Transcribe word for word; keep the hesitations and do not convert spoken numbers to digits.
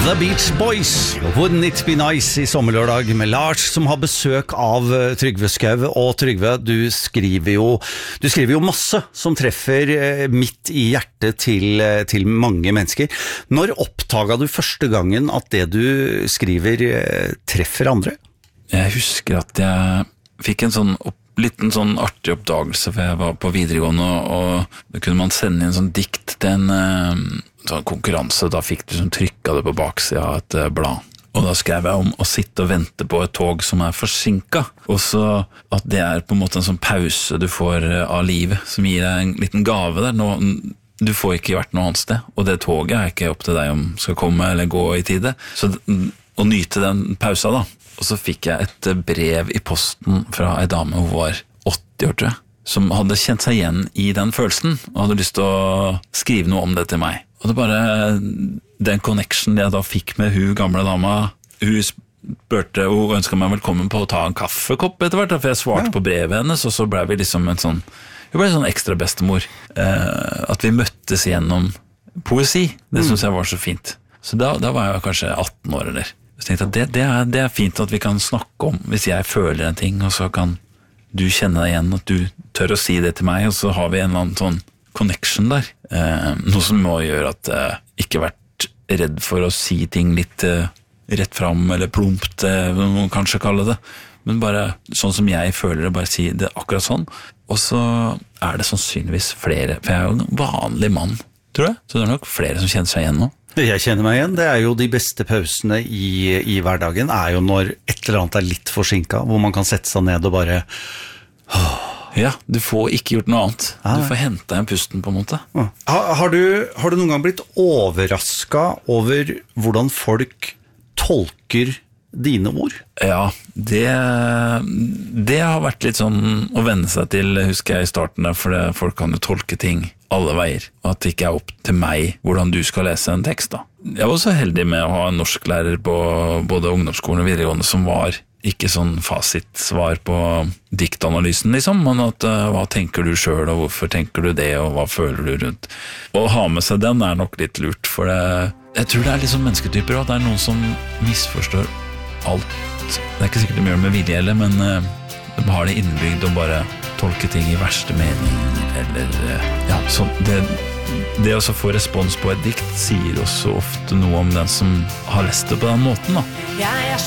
The Beach Boys, Wouldn't It Be Nice I sommerlørdag med Lars som har besøk av Trygve Skau. Og Trygve, du skriver jo, du skriver jo masse som treffer midt I hjertet til, til mange mennesker. Når oppdaget du første gangen at det du skriver treffer andre? Jeg husker at jeg fikk en sånn opp liten sånn artig oppdagelse, for jeg var på videregående, og da kunne man sende inn sånn dikt til en uh, sånn konkurranse, da fikk du sånn trykket det på baksiden av et uh, blad. Og da skrev jeg om å sitte og vente på et tog som er forsinket, og så at det er på en måte en sånn pause du får uh, av livet, som gir deg en liten gave der. Nå, du får ikke vært noe annet sted, og det toget er ikke opp til deg om skal komme eller gå I tide. Så å nyte den pausa da. Og så fikk jeg et brev I posten fra en dame, hun var åtti år, tror jeg, som hadde kjent seg igjen I den følelsen, og hadde lyst til å skrive noe om det til meg. Og det bare, den connection jeg da fikk med hun gamle dama, hun spurte, hun ønsket meg velkommen på å ta en kaffekopp etter hvert, for jeg svarte ja. På brevet hennes, og så ble vi liksom en sånn, vi ble en sånn ekstra bestemor, eh, at vi møttes gjennom poesi, det synes jeg var så fint. Så da, da var jeg kanskje atten år eller. Så jeg tenkte at det, det, er, det er fint at vi kan snakke om, hvis jeg føler en ting, og så kan du kjenne deg igjen, at du tør å si det til meg, og så har vi en eller annen sånn connection der. Eh, noe som må gjøre at jeg eh, ikke vært redd for å si ting litt eh, rett frem, eller plumpt, eh, man kanskje kalle det. Men bare sånn som jeg føler det, bare si det akkurat sånn. Og så er det sannsynligvis flere, for jeg er jo en vanlig mann, tror jeg. Så det er nok flere som kjenner seg igjen nå. Jeg kjenner meg igjen, det er jo de beste pausene I, I hverdagen er jo når et eller annet er litt forsinket, hvor man kan sette seg ned og bare åh. Ja, du får ikke gjort noe annet. Du får hente en pusten på en måte. Har, har, du, har du noen gang blitt overrasket over hvordan folk tolker dine ord? Ja, det, det har vært litt sånn å vende seg til, husker jeg I starten der, for det, folk kan jo tolke ting alle veier, og at det ikke er opp til meg hvordan du skal lese en tekst da. Jeg var så heldig med å ha en norsklærer på både ungdomsskolen og videregående som var ikke sånn fasitsvar på diktanalysen liksom, men at uh, hva tenker du selv, og hvorfor tenker du det, og hva føler du rundt. Å ha med seg den er nok litt lurt, for det, jeg tror det er litt sånn mennesketyper, og det er noen som misforstår alt. Det er ikke sikkert de gjør det med vilje heller, men uh, de har det innebygd og bare tolke ting I verste mening, eller ja, så det, det å få respons på et dikt sier også ofte noe om den som har lest det på den måten da. Jeg er